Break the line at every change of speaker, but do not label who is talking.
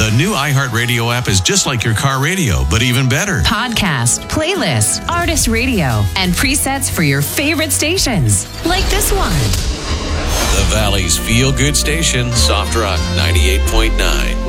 The new iHeartRadio app is just like your car radio, but even better.
Podcast, playlist, artist radio, and presets for your favorite stations, like this one.
The Valley's feel-good station, Soft Rock 98.9.